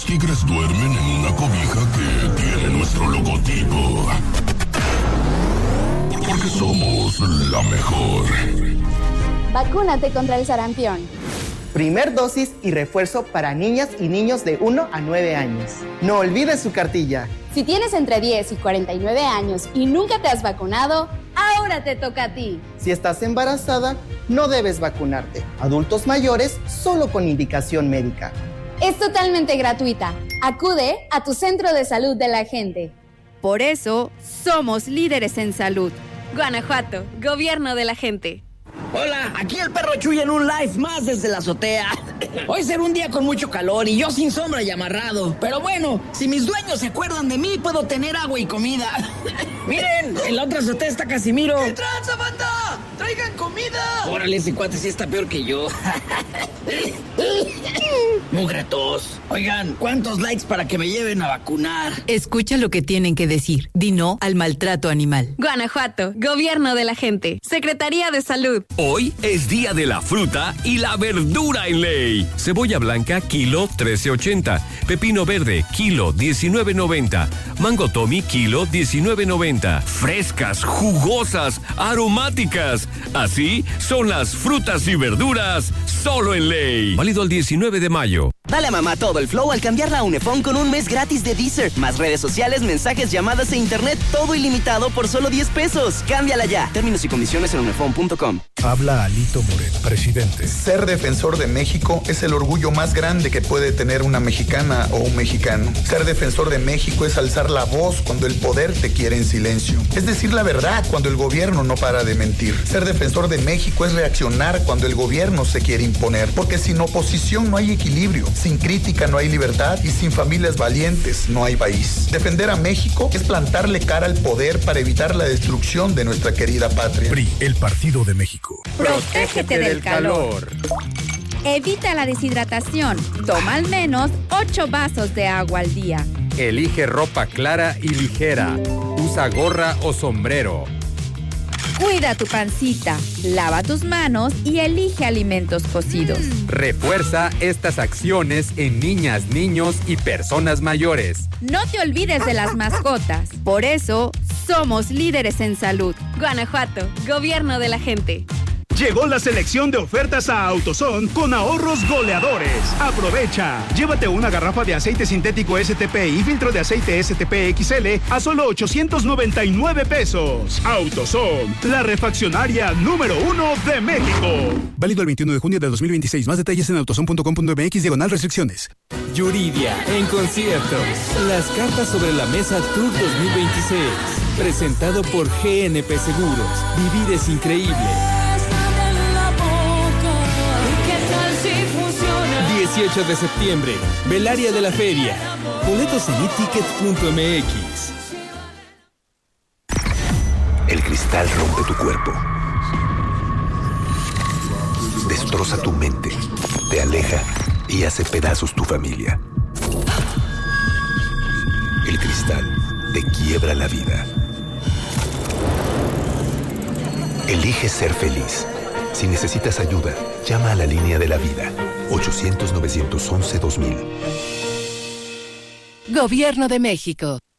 tigres duermen en una cobija que tiene nuestro logotipo. Porque somos la mejor. Vacúnate contra el sarampión. Primer dosis y refuerzo para niñas y niños de 1 a 9 años. No olvides su cartilla. Si tienes entre 10 y 49 años y nunca te has vacunado, ahora te toca a ti. Si estás embarazada, no debes vacunarte. Adultos mayores, solo con indicación médica. Es totalmente gratuita. Acude a tu centro de salud de la gente. Por eso, somos líderes en salud. Guanajuato, gobierno de la gente. Hola, aquí el perro Chuy en un live más desde la azotea. Hoy será un día con mucho calor y yo sin sombra y amarrado. Pero bueno, si mis dueños se acuerdan de mí, puedo tener agua y comida. Miren, en la otra azotea está Casimiro. ¿Qué tranza, banda? ¡Traigan comida! Órale, ese cuate sí está peor que yo. Mugretos. Oigan, ¿cuántos likes para que me lleven a vacunar? Escucha lo que tienen que decir. Di no al maltrato animal. Guanajuato, gobierno de la gente. Secretaría de Salud. Hoy es día de la fruta y la verdura en ley. Cebolla blanca, kilo 13.80. Pepino verde, kilo 19.90. Mango Tommy, kilo 19.90. Frescas, jugosas, aromáticas. Así son las frutas y verduras solo en ley. Válido el 19 de mayo. Dale a mamá todo el flow al cambiarla a Unifón con un mes gratis de Deezer. Más redes sociales, mensajes, llamadas e internet, todo ilimitado por solo 10 pesos. Cámbiala ya. Términos y condiciones en unifón.com. Habla Alito Moreno, presidente. Ser defensor de México es el orgullo más grande que puede tener una mexicana o un mexicano. Ser defensor de México es alzar la voz cuando el poder te quiere en silencio. Es decir la verdad cuando el gobierno no para de mentir. Ser defensor de México es reaccionar cuando el gobierno se quiere imponer. Porque sin oposición no hay equilibrio. Sin crítica no hay libertad y sin familias valientes no hay país. Defender a México es plantarle cara al poder para evitar la destrucción de nuestra querida patria. PRI, el Partido de México. Protégete del calor. Evita la deshidratación. Toma al menos 8 vasos de agua al día. Elige ropa clara y ligera. Usa gorra o sombrero. Cuida tu pancita, lava tus manos y elige alimentos cocidos. Refuerza estas acciones en niñas, niños y personas mayores. No te olvides de las mascotas. Por eso, somos líderes en salud. Guanajuato, gobierno de la gente. Llegó la selección de ofertas a AutoZone con ahorros goleadores. Aprovecha. Llévate una garrafa de aceite sintético STP y filtro de aceite STP XL a solo 899 pesos. AutoZone, la refaccionaria número 1 de México. Válido el 21 de junio de 2026. Más detalles en autozone.com.mx/restricciones. Yuridia en concierto. Las cartas sobre la mesa Tour 2026. Presentado por GNP Seguros. Vivir es increíble. 18 de septiembre, Belaria de la Feria. Boletos en eticket.mx. El cristal rompe tu cuerpo. Destroza tu mente. Te aleja y hace pedazos tu familia. El cristal te quiebra la vida. Elige ser feliz. Si necesitas ayuda, llama a la línea de la vida. 800-911-2000. Gobierno de México.